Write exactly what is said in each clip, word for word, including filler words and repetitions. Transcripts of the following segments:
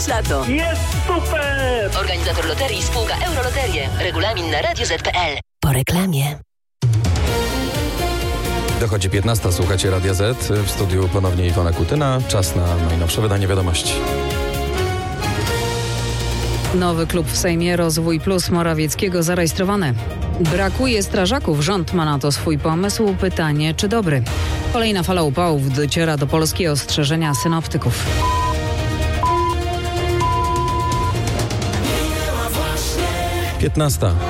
lato. Jest super! Organizator loterii spółka Euroloterie. Regulamin na radio zet kropka pe el. Po reklamie. Dochodzi piętnasta, słuchacie Radia Z. W studiu ponownie Iwona Kutyna. Czas na najnowsze wydanie wiadomości. Nowy klub w Sejmie Rozwój Plus Morawieckiego zarejestrowany. Brakuje strażaków. Rząd ma na to swój pomysł. Pytanie, czy dobry? Kolejna fala upałów dociera do Polski. Ostrzeżenia synoptyków. piętnasta.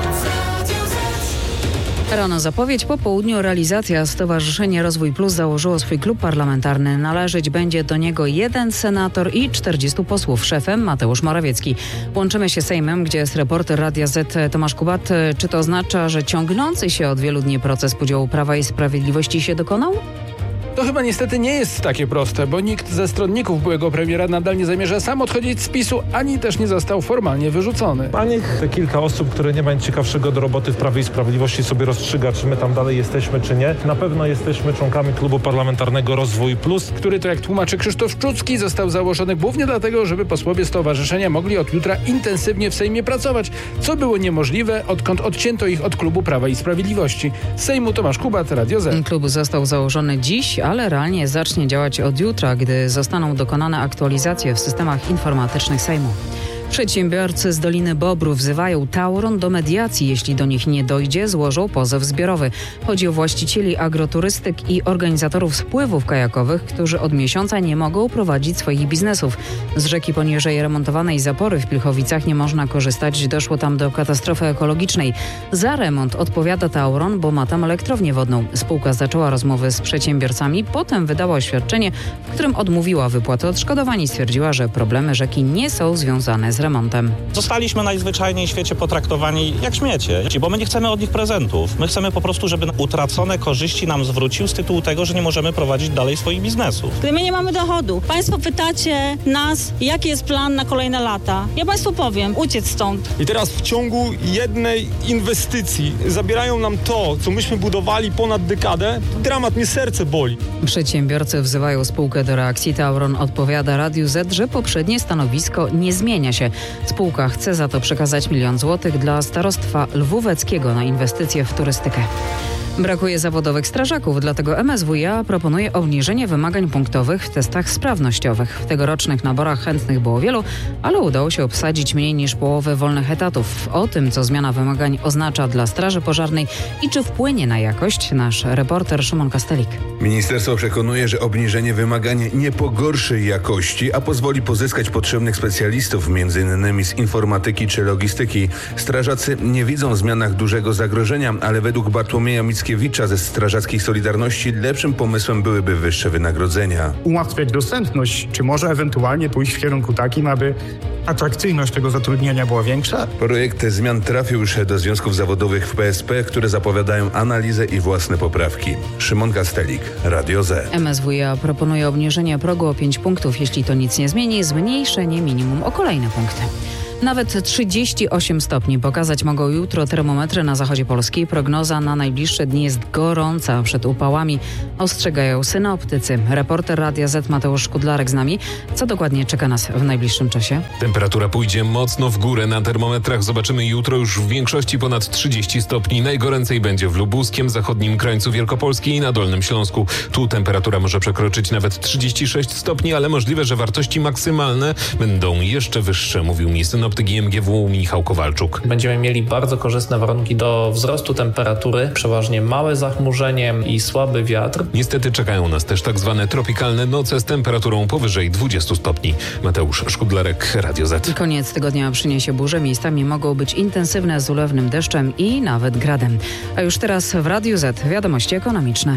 Rano zapowiedź, po południu realizacja. Stowarzyszenie Rozwój Plus założyło swój klub parlamentarny. Należeć będzie do niego jeden senator i czterdziestu posłów. Szefem Mateusz Morawiecki. Łączymy się z Sejmem, gdzie jest reporter Radia Z Tomasz Kubat. Czy to oznacza, że ciągnący się od wielu dni proces podziału Prawa i Sprawiedliwości się dokonał? To chyba niestety nie jest takie proste, bo nikt ze stronników byłego premiera nadal nie zamierza sam odchodzić z PiSu, ani też nie został formalnie wyrzucony. A niech te kilka osób, które nie ma nic ciekawszego do roboty w Prawie i Sprawiedliwości, sobie rozstrzyga, czy my tam dalej jesteśmy, czy nie. Na pewno jesteśmy członkami klubu parlamentarnego Rozwój Plus, który to, jak tłumaczy Krzysztof Szczucki, został założony głównie dlatego, żeby posłowie stowarzyszenia mogli od jutra intensywnie w Sejmie pracować, co było niemożliwe, odkąd odcięto ich od klubu Prawa i Sprawiedliwości. Z Sejmu Tomasz Kubat, Radio Z. Klub został założony dziś, ale realnie zacznie działać od jutra, gdy zostaną dokonane aktualizacje w systemach informatycznych Sejmu. Przedsiębiorcy z Doliny Bobru wzywają Tauron do mediacji. Jeśli do nich nie dojdzie, złożą pozew zbiorowy. Chodzi o właścicieli agroturystyk i organizatorów spływów kajakowych, którzy od miesiąca nie mogą prowadzić swoich biznesów. Z rzeki poniżej remontowanej zapory w Pilchowicach nie można korzystać. Doszło tam do katastrofy ekologicznej. Za remont odpowiada Tauron, bo ma tam elektrownię wodną. Spółka zaczęła rozmowy z przedsiębiorcami, potem wydała oświadczenie, w którym odmówiła wypłaty odszkodowań i stwierdziła, że problemy rzeki nie są związane z remontem. Zostaliśmy najzwyczajniej w świecie potraktowani jak śmiecie, bo my nie chcemy od nich prezentów. My chcemy po prostu, żeby utracone korzyści nam zwrócił z tytułu tego, że nie możemy prowadzić dalej swoich biznesów. Gdy my nie mamy dochodu, państwo pytacie nas, jaki jest plan na kolejne lata. Ja państwu powiem, uciec stąd. I teraz w ciągu jednej inwestycji zabierają nam to, co myśmy budowali ponad dekadę. Dramat, mnie serce boli. Przedsiębiorcy wzywają spółkę do reakcji. Tauron odpowiada Radiu Z, że poprzednie stanowisko nie zmienia się. Spółka chce za to przekazać milion złotych dla starostwa lwóweckiego na inwestycje w turystykę. Brakuje zawodowych strażaków, dlatego M S W i A proponuje obniżenie wymagań punktowych w testach sprawnościowych. W tegorocznych naborach chętnych było wielu, ale udało się obsadzić mniej niż połowę wolnych etatów. O tym, co zmiana wymagań oznacza dla Straży Pożarnej i czy wpłynie na jakość, nasz reporter Szymon Kastelik. Ministerstwo przekonuje, że obniżenie wymagań nie pogorszy jakości, a pozwoli pozyskać potrzebnych specjalistów, między innymi z informatyki czy logistyki. Strażacy nie widzą w zmianach dużego zagrożenia, ale według Bartłomieja Mickiewicza ze Strażackiej Solidarności lepszym pomysłem byłyby wyższe wynagrodzenia. Ułatwiać dostępność, czy może ewentualnie pójść w kierunku takim, aby atrakcyjność tego zatrudnienia była większa? Projekt zmian trafił już do związków zawodowych w P S P, które zapowiadają analizę i własne poprawki. Szymon Kastelik, Radio Z. M S W i A proponuje obniżenie progu o pięć punktów. Jeśli to nic nie zmieni, zmniejszenie minimum o kolejne punkty. Nawet trzydzieści osiem stopni pokazać mogą jutro termometry na zachodzie Polski. Prognoza na najbliższe dni jest gorąca. Przed upałami ostrzegają synoptycy. Reporter Radia Z Mateusz Kudlarek z nami. Co dokładnie czeka nas w najbliższym czasie? Temperatura pójdzie mocno w górę. Na termometrach zobaczymy jutro już w większości ponad trzydzieści stopni. Najgoręcej będzie w lubuskiem, zachodnim krańcu Wielkopolski i na Dolnym Śląsku. Tu temperatura może przekroczyć nawet trzydzieści sześć stopni, ale możliwe, że wartości maksymalne będą jeszcze wyższe, mówił mi synoptyk G M G W Michał Kowalczuk. Będziemy mieli bardzo korzystne warunki do wzrostu temperatury, przeważnie małe zachmurzenie i słaby wiatr. Niestety czekają nas też tak zwane tropikalne noce z temperaturą powyżej dwudziestu stopni. Mateusz Szkudlarek, Radio Z. Koniec tygodnia przyniesie burze. Miejscami mogą być intensywne z ulewnym deszczem i nawet gradem. A już teraz w Radiu Z wiadomości ekonomiczne.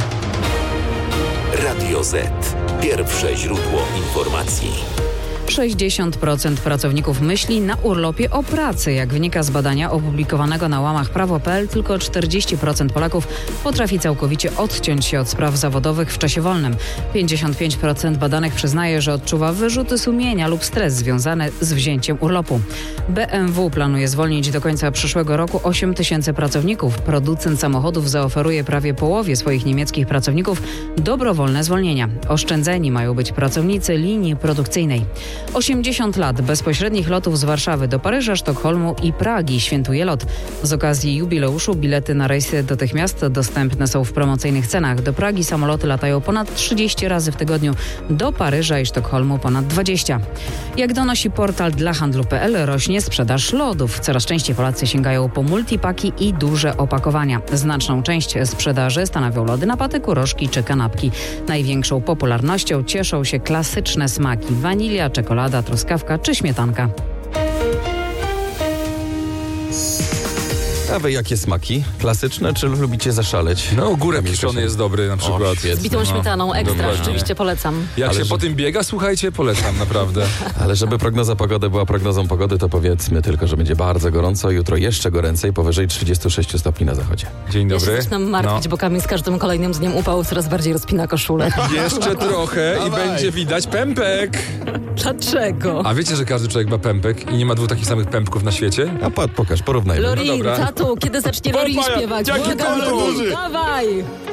Radio Z. Pierwsze źródło informacji. sześćdziesiąt procent pracowników myśli na urlopie o pracy. Jak wynika z badania opublikowanego na łamach prawo kropka p l, tylko czterdzieści procent Polaków potrafi całkowicie odciąć się od spraw zawodowych w czasie wolnym. pięćdziesiąt pięć procent badanych przyznaje, że odczuwa wyrzuty sumienia lub stres związany z wzięciem urlopu. B M W planuje zwolnić do końca przyszłego roku osiem tysięcy pracowników. Producent samochodów zaoferuje prawie połowie swoich niemieckich pracowników dobrowolne zwolnienia. Oszczędzeni mają być pracownicy linii produkcyjnej. osiemdziesiąt lat bezpośrednich lotów z Warszawy do Paryża, Sztokholmu i Pragi świętuje LOT. Z okazji jubileuszu bilety na rejsy do tych miast dostępne są w promocyjnych cenach. Do Pragi samoloty latają ponad trzydzieści razy w tygodniu, do Paryża i Sztokholmu ponad dwadzieścia. Jak donosi portal dla handlu kropka pe el, rośnie sprzedaż lodów. Coraz częściej Polacy sięgają po multipaki i duże opakowania. Znaczną część sprzedaży stanowią lody na patyku, rożki czy kanapki. Największą popularnością cieszą się klasyczne smaki: wanilia, czekolada, truskawka czy śmietanka. A wy jakie smaki? Klasyczne, czy lubicie zaszaleć? No, ogórek kiszony jest dobry na przykład. Z bitą śmietaną, ekstra, dokładnie. Oczywiście polecam. Jak Ale się że- po tym biega, słuchajcie, polecam naprawdę. Ale żeby prognoza pogody była prognozą pogody, to powiedzmy tylko, że będzie bardzo gorąco. Jutro jeszcze goręcej, powyżej trzydzieści sześć stopni na zachodzie. Dzień Ja się dobry. zaczynam martwić, No. bo Kamil z każdym kolejnym dniem upału coraz bardziej rozpina koszulę. Jeszcze trochę i Dawaj. będzie widać pępek. Dlaczego? A wiecie, że każdy człowiek ma pępek i nie ma dwóch takich samych pępków na świecie? A pat, pokaż, porównajmy. Lorin, dobra. tatu, kiedy zacznie Lorin Popaja, śpiewać? jaki Błagam, kolor Lorin, duży. dawaj!